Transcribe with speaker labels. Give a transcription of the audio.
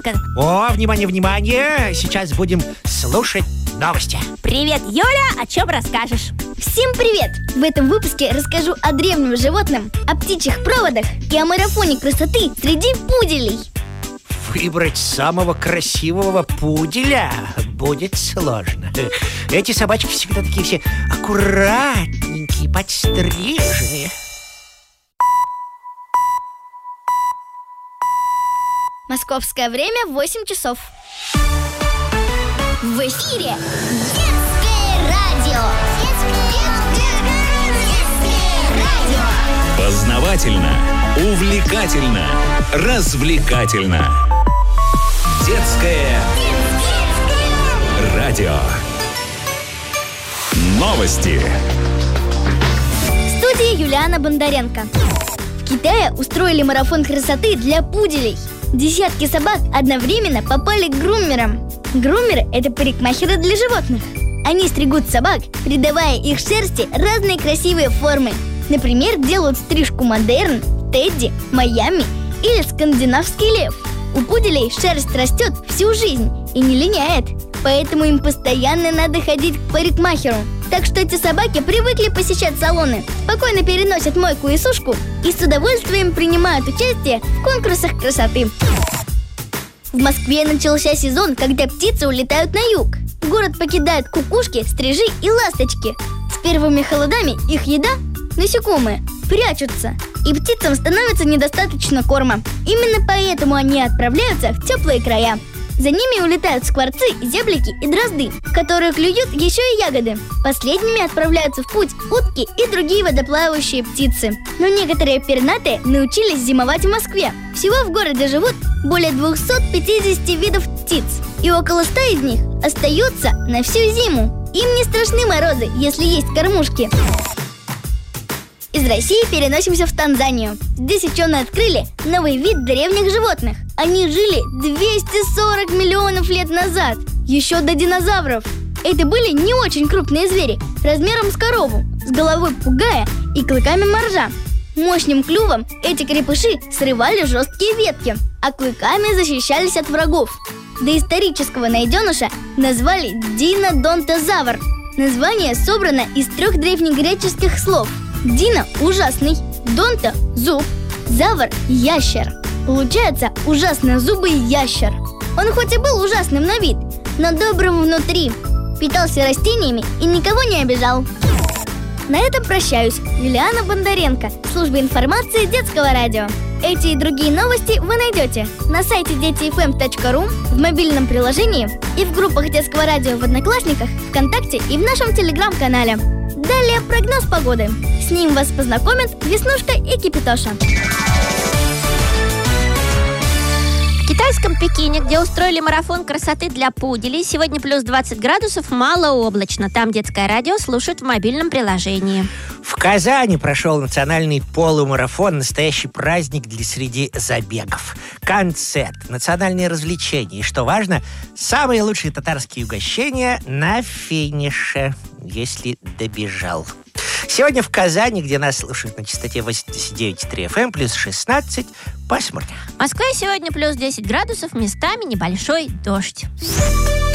Speaker 1: Бондаренко.
Speaker 2: О, внимание, внимание! Сейчас будем слушать новости.
Speaker 1: Привет, Юля, о чем расскажешь?
Speaker 3: Всем привет! В этом выпуске расскажу о древнем животном, о птичьих проводах и о марафоне красоты среди пуделей.
Speaker 2: Выбрать самого красивого пуделя будет сложно. Эти собачки всегда такие все аккуратненькие, подстриженные.
Speaker 3: Московское время 8 часов. В эфире Детское радио.
Speaker 4: Познавательно, увлекательно, развлекательно. Детское радио. Новости.
Speaker 3: В студии Юлиана Бондаренко. В Китае устроили марафон красоты для пуделей. Десятки собак одновременно попали к грумерам. Грумеры – это парикмахеры для животных. Они стригут собак, придавая их шерсти разные красивые формы. Например, делают стрижку модерн, тедди, майами или скандинавский лев. У пуделей шерсть растет всю жизнь и не линяет, поэтому им постоянно надо ходить к парикмахеру. Так что эти собаки привыкли посещать салоны, спокойно переносят мойку и сушку и с удовольствием принимают участие в конкурсах красоты. В Москве начался сезон, когда птицы улетают на юг. Город покидают кукушки, стрижи и ласточки. С первыми холодами их еда – насекомые – прячутся, и птицам становится недостаточно корма. Именно поэтому они отправляются в теплые края. За ними улетают скворцы, зяблики и дрозды, которые клюют еще и ягоды. Последними отправляются в путь утки и другие водоплавающие птицы. Но некоторые пернатые научились зимовать в Москве. Всего в городе живут более 250 видов птиц, и около 100 из них остаются на всю зиму. Им не страшны морозы, если есть кормушки. Из России переносимся в Танзанию. Здесь ученые открыли новый вид древних животных. Они жили 240 миллионов лет назад, еще до динозавров. Это были не очень крупные звери, размером с корову, с головой попугая и клыками моржа. Мощным клювом эти крепыши срывали жесткие ветки, а клыками защищались от врагов. Доисторического найденыша назвали динодонтозавр. Название собрано из 3 древнегреческих слов. Дина – ужасный, донта – зуб, завр – ящер. Получается ужасно зубый ящер. Он хоть и был ужасным на вид, но добрым внутри. Питался растениями и никого не обижал. На этом прощаюсь. Юлиана Бондаренко, служба информации Детского радио. Эти и другие новости вы найдете на сайте детифм.ру, в мобильном приложении и в группах Детского радио в Одноклассниках, ВКонтакте и в нашем Телеграм-канале. Далее прогноз погоды. С ним вас познакомят Веснушка и Кипятоша.
Speaker 1: В китайском Пекине, где устроили марафон красоты для пуделей, сегодня плюс 20 градусов, малооблачно. Там Детское радио слушают в мобильном приложении.
Speaker 2: В Казани прошел национальный полумарафон, настоящий праздник среди забегов. Концерт, национальные развлечения и, что важно, самые лучшие татарские угощения на финише, если добежал. Сегодня в Казани, где нас слушают на частоте 89,3 FM, плюс 16, пасмурно.
Speaker 1: В Москве сегодня плюс 10 градусов, местами небольшой дождь.